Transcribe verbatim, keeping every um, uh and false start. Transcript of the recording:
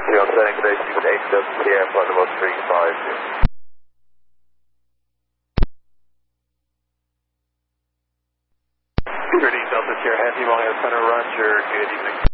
three on setting today, two eight seven P M, flight level three five zero. Security Delta Sierra Heavy, long air center, Roger, good evening.